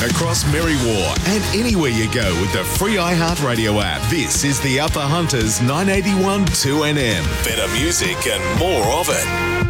across Merriwar and anywhere you go with the free iHeartRadio app. This is the Upper Hunters 981 2NM. Better music and more of it.